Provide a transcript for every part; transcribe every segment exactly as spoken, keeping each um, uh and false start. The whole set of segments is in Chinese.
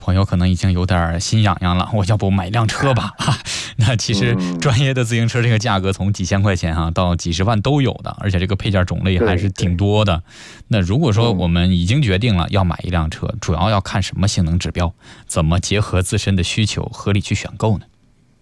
朋友可能已经有点心痒痒了，我要不买辆车吧？哈，那其实专业的自行车这个价格从几千块钱哈、啊、到几十万都有的，而且这个配件种类还是挺多的。那如果说我们已经决定了要买一辆车，主要要看什么性能指标？怎么结合自身的需求合理去选购呢？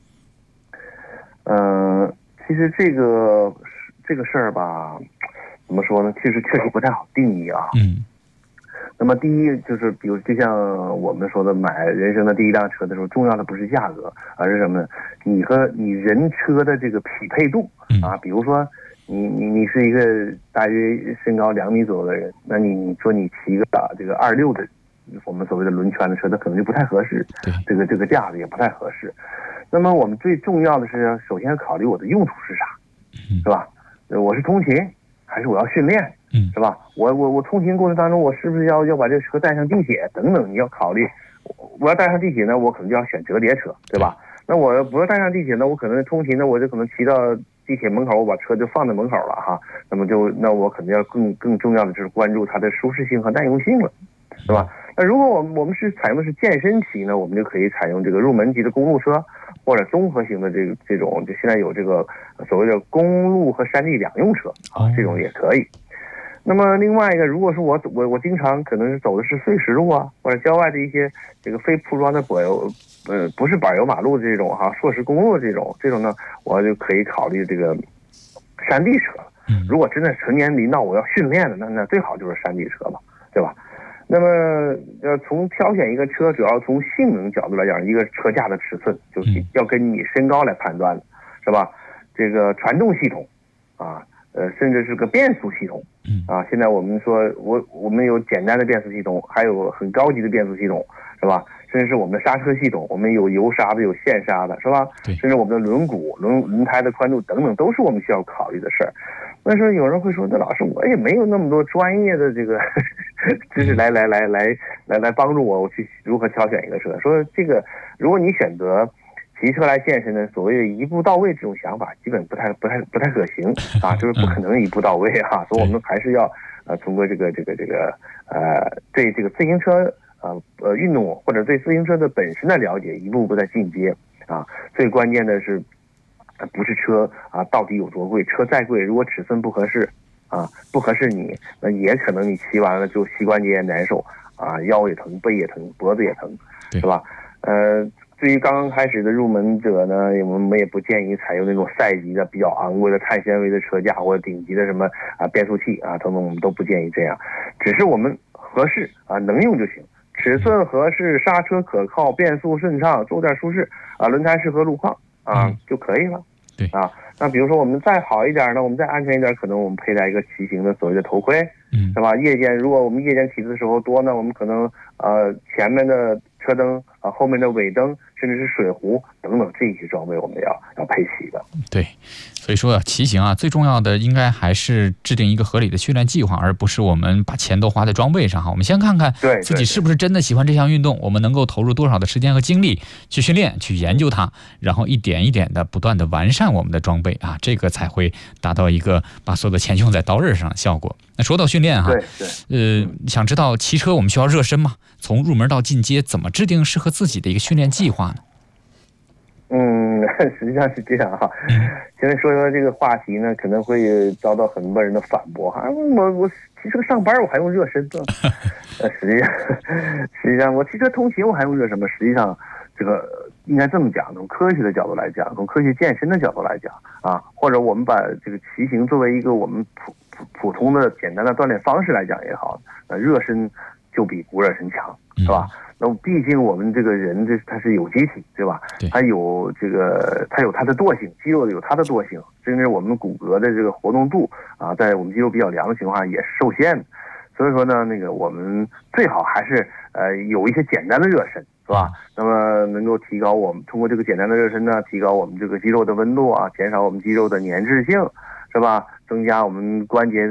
嗯、呃，其实这个这个事儿吧，怎么说呢？其实确实不太好定义啊。 嗯。 那么第一就是，比如就像我们说的，买人生的第一辆车的时候，重要的不是价格，而是什么呢？你和你人车的这个匹配度啊。比如说你你你是一个大约身高两米左右的人，那你你说你骑一个这个二六的我们所谓的轮圈的车，那可能就不太合适，这个这个架子也不太合适。那么我们最重要的是，首先要考虑我的用途是啥，是吧？我是通勤还是我要训练？嗯，是吧？我我我通勤过程当中，我是不是要要把这个车带上地铁等等？你要考虑，我要带上地铁呢，我可能就要选折叠车，对吧？那我不要带上地铁呢，我可能通勤呢，我就可能骑到地铁门口，我把车就放在门口了哈。那么就那我肯定要更更重要的就是关注它的舒适性和耐用性了，是吧？那如果我们我们是采用的是健身骑呢，我们就可以采用这个入门级的公路车，或者综合型的这个这种，就现在有这个所谓的公路和山地两用车啊，这种也可以。那么另外一个，如果说我我我经常可能是走的是碎石路啊，或者郊外的一些这个非铺装的柏油，呃，不是柏油马路的这种哈、啊，硕石公路的这种这种呢，我就可以考虑这个山地车。如果真的成年临到我要训练的，那那最好就是山地车嘛，对吧？那么要从挑选一个车，主要从性能角度来讲，一个车架的尺寸就是要根据你身高来判断的，是吧？这个传动系统啊。呃，甚至是个变速系统，啊，现在我们说，我我们有简单的变速系统，还有很高级的变速系统，是吧？甚至是我们的刹车系统，我们有油刹的，有线刹的，是吧？甚至我们的轮毂、轮轮胎的宽度等等，都是我们需要考虑的事儿。那时候有人会说，那老师，我也没有那么多专业的这个知识来来来来来来帮助我，我去如何挑选一个车。说这个，如果你选择骑车来健身呢，所谓的一步到位这种想法，基本不太不太不太可行啊，就是不可能一步到位哈、啊。所以我们还是要呃通过这个这个这个呃对这个自行车呃呃运动或者对自行车的本身的了解，一步步在进阶啊。最关键的是，不是车啊到底有多贵，车再贵，如果尺寸不合适啊不合适你，那也可能你骑完了就膝关节也难受啊，腰也疼，背也疼，脖子也疼，是吧？呃。对于刚刚开始的入门者呢，我们也不建议采用那种赛级的、比较昂贵的碳纤维的车架或者顶级的什么啊变速器啊等等，我们都不建议这样。只是我们合适啊，能用就行，尺寸合适，刹车可靠，变速顺畅，坐垫舒适啊，轮胎适合路况啊、嗯、就可以了。 对啊， 那比如说我们再好一点呢，我们再安全一点，可能我们佩戴一个骑行的所谓的头盔，嗯，是吧？夜间如果我们夜间骑的时候多呢，我们可能呃前面的车灯啊，后面的尾灯，甚至是水壶等等这些装备，我们要要配齐的。 对，所以说骑行啊，最重要的应该还是制定一个合理的训练计划，而不是我们把钱都花在装备上哈。我们先看看自己是不是真的喜欢这项运动，我们能够投入多少的时间和精力去训练、去研究它，然后一点一点的不断的完善我们的装备啊，这个才会达到一个把所有的钱用在刀刃上的效果。那说到训练哈， 对对，呃，想知道骑车我们需要热身吗？从入门到进阶，怎么制定适合自己的一个训练计划呢？ 嗯，实际上是这样哈。现在说说这个话题呢，可能会遭到很多人的反驳哈。我我骑车上班我还用热身呢？呃，实际上实际上我骑车通勤我还用热身吗？实际上这个应该这么讲，从科学的角度来讲，从科学健身的角度来讲啊，或者我们把这个骑行作为一个我们普普普通的简单的锻炼方式来讲也好，呃，热身就比不热身强，是吧？那毕竟我们这个人这他是有机体，对吧？他有这个他有他的惰性，肌肉有它的惰性，甚至我们骨骼的这个活动度啊，在我们肌肉比较凉的情况下也是受限的。所以说呢，那个我们最好还是呃有一些简单的热身，是吧？那么能够提高我们通过这个简单的热身呢，提高我们这个肌肉的温度啊，减少我们肌肉的粘滞性，是吧？增加我们关节